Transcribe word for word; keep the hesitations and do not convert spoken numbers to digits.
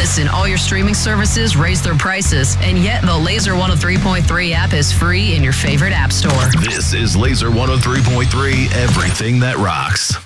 This and all your streaming services raise their prices, and yet the Laser one oh three point three app is free in your favorite app store. This is Laser one oh three point three, everything that rocks.